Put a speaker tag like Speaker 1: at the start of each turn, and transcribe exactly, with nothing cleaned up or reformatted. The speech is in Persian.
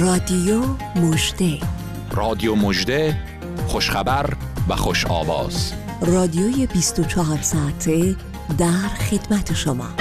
Speaker 1: رادیو مژده،
Speaker 2: رادیو مژده، خوشخبر و خوش آواز.
Speaker 1: رادیوی بیست و چهار ساعته در خدمت شما.